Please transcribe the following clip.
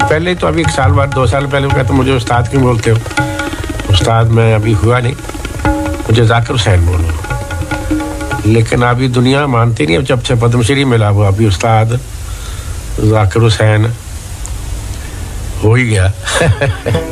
पहले तो अभी 1 साल बाद 2 साल पहले वो कहते मुझे उस्ताद क्यों बोलते हो? उस्ताद मैं अभी हुआ नहीं, मुझे जाकिर हुसैन बोलो। लेकिन अभी दुनिया मानती नहीं, जब से पद्मश्री मिला वो अभी उस्ताद जाकिर हुसैन हो ही गया।